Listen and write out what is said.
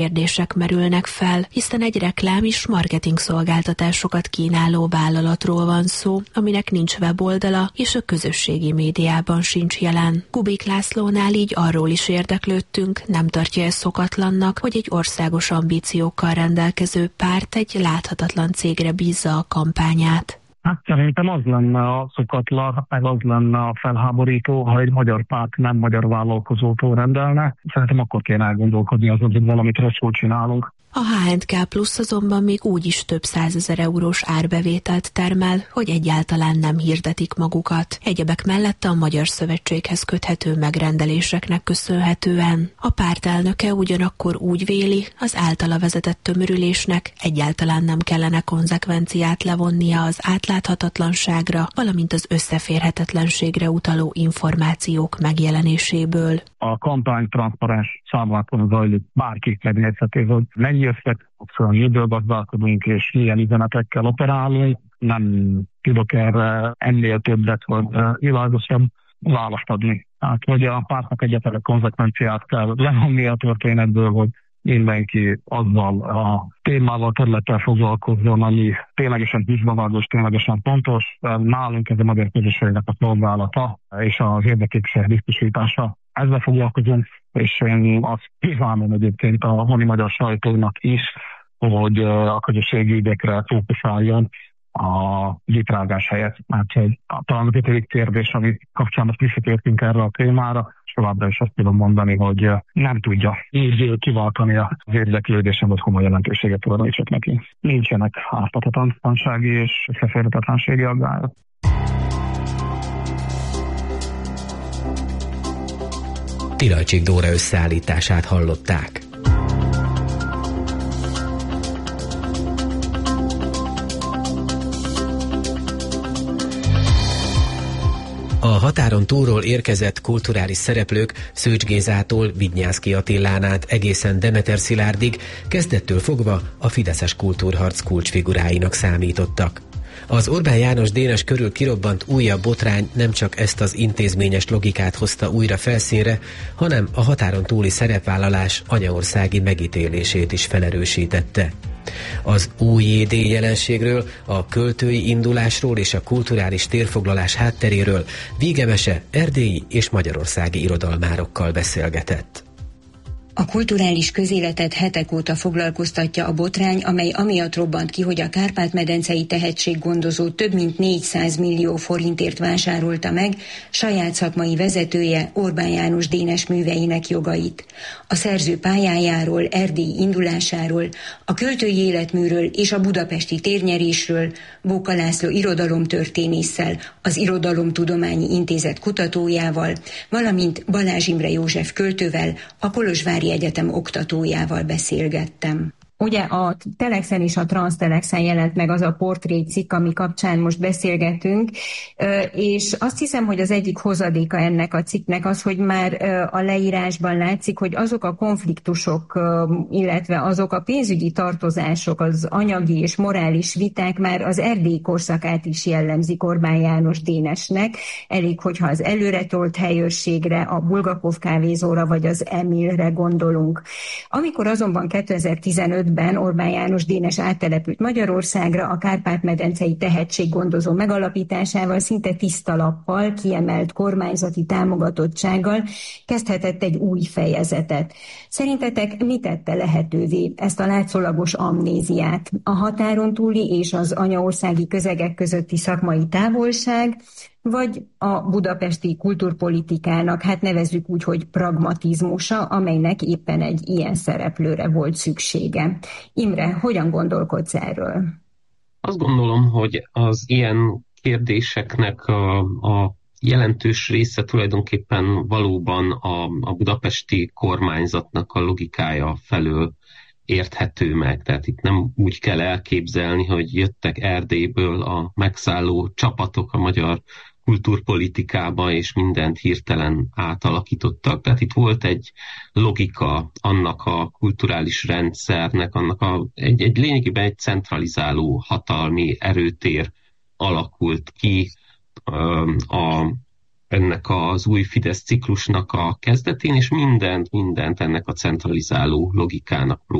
kérdések merülnek fel, hiszen egy reklám és marketing szolgáltatásokat kínáló vállalatról van szó, aminek nincs weboldala, és a közösségi médiában sincs jelen. Kubik Lászlónál így arról is érdeklődtünk, nem tartja ezt szokatlannak, hogy egy országos ambíciókkal rendelkező párt egy láthatatlan cégre bízza a kampányát. Hát szerintem az lenne a szokatlan, meg az lenne a felháborító, ha egy magyar párt nem magyar vállalkozótól rendelne. Szerintem akkor kéne elgondolkodni azon, hogy valamit rosszul csinálunk. A HNK Plus azonban még úgy is több 100 000 eurós árbevételt termel, hogy egyáltalán nem hirdetik magukat. Egyebek mellett a Magyar Szövetséghez köthető megrendeléseknek köszönhetően. A párt elnöke ugyanakkor úgy véli, az általa vezetett tömörülésnek egyáltalán nem kellene konzekvenciát levonnia az átláthatatlanságra, valamint az összeférhetetlenségre utaló információk megjelenéséből. A kampány transzparens számlákon zajlik, bárki megnézheti, hogy mennyi összeg, miből gazdálkodunk és milyen üzenetekkel operálunk. Nem tudok erre ennél többet, hogy világosabb választ adni. Hát, hogy a pártnak egyetlen konzekvenciát kell levonni a történetből, hogy mindenki azzal a témával, területtel foglalkozzon, ami ténylegesen húsbavárgós, ténylegesen pontos. Nálunk ez a magyar közösségnek a szolgálata és az érdeképség biztosítása. Ezzel foglalkozunk, és én azt kívánom egyébként a honi magyar sajtónak is, hogy a közösségi ügyekre fókuszáljon a vitrágás helyett. Mert talán a ötödik kérdés, ami kapcsán most visszatértünk erre a témára, és továbbra is azt tudom mondani, hogy nem tudja így kiváltani az érdeklődésem, hogy komoly jelentőséget tulajdonítsak neki. Nincsenek ártatlansági és összeférhetetlenségi aggályok. Tirajcsik Dóra összeállítását hallották. A határon túlról érkezett kulturális szereplők Szőcs Gézától Vidnyánszky Attilán át egészen Demeter Szilárdig kezdettől fogva a fideszes kultúrharc kulcsfiguráinak számítottak. Az Orbán János Dénes körül kirobbant újabb botrány nem csak ezt az intézményes logikát hozta újra felszínre, hanem a határon túli szerepvállalás anyaországi megítélését is felerősítette. Az UJD jelenségről, a költői indulásról és a kulturális térfoglalás hátteréről Vígemese erdélyi és magyarországi irodalmárokkal beszélgetett. A kulturális közéletet hetek óta foglalkoztatja a botrány, amely amiatt robbant ki, hogy a Kárpát-medencei tehetséggondozó több mint 400 millió forintért vásárolta meg saját szakmai vezetője Orbán János Dénes műveinek jogait. A szerző pályájáról, erdélyi indulásáról, a költői életműről és a budapesti térnyerésről Bóka László irodalomtörténésszel, az Irodalomtudományi Intézet kutatójával, valamint Balázs Imre József költővel, a Kolozsvári Egyetem oktatójával beszélgettem. Ugye a Telexen és a Transztelexen jelent meg az a portrécikk, ami kapcsán most beszélgetünk, és azt hiszem, hogy az egyik hozadéka ennek a cikknek az, hogy már a leírásban látszik, hogy azok a konfliktusok, illetve azok a pénzügyi tartozások, az anyagi és morális viták már az erdélyi korszakát is jellemzik Orbán János Dénesnek. Elég, hogyha az előretolt helyőrségre, a Bulgakov kávézóra vagy az Emilre gondolunk. Amikor azonban 2015-ben Orbán János Dénes áttelepült Magyarországra, a Kárpát-medencei tehetséggondozó megalapításával szinte tiszta lappal, kiemelt kormányzati támogatottsággal kezdhetett egy új fejezetet. Szerintetek mi tette lehetővé ezt a látszólagos amnéziát? A határon túli és az anyaországi közegek közötti szakmai távolság, vagy a budapesti kultúrpolitikának, hát nevezzük úgy, hogy pragmatizmusa, amelynek éppen egy ilyen szereplőre volt szüksége. Imre, hogyan gondolkodsz erről? Azt gondolom, hogy az ilyen kérdéseknek a jelentős része tulajdonképpen valóban a budapesti kormányzatnak a logikája felől érthető meg. Tehát itt nem úgy kell elképzelni, hogy jöttek Erdélyből a megszálló csapatok a magyar kultúrpolitikába, és mindent hirtelen átalakítottak. Tehát itt volt egy logika annak a kulturális rendszernek, egy lényegében egy centralizáló hatalmi erőtér alakult ki a ennek az új Fidesz ciklusnak a kezdetén, és mindent ennek a centralizáló logikának